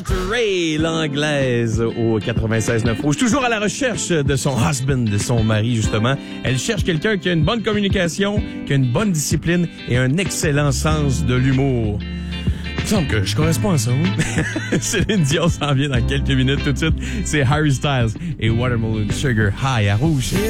Ray, l'anglaise, au 96.9 Rouge. Toujours à la recherche de son husband, de son mari, justement. Elle cherche quelqu'un qui a une bonne communication, qui a une bonne discipline et un excellent sens de l'humour. Il me semble que je corresponds à ça, oui. Céline Dion s'en vient dans quelques minutes. Tout de suite, c'est Harry Styles et Watermelon Sugar High à Rouge.